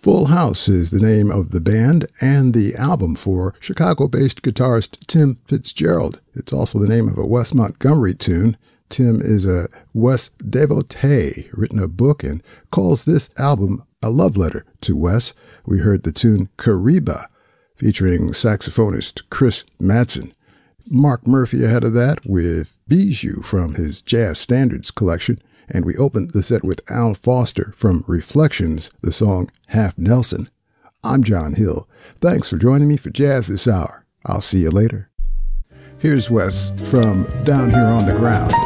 Full House is the name of the band and the album for Chicago-based guitarist Tim Fitzgerald. It's also the name of a Wes Montgomery tune. Tim is a Wes devotee, written a book and calls this album a love letter to Wes. We heard the tune Kariba, featuring saxophonist Chris Madsen. Mark Murphy ahead of that with Bijou from his Jazz Standards collection. And we opened the set with Al Foster from Reflections, the song Half Nelson. I'm John Hill. Thanks for joining me for Jazz This Hour. I'll see you later. Here's Wes from Down Here on the Ground.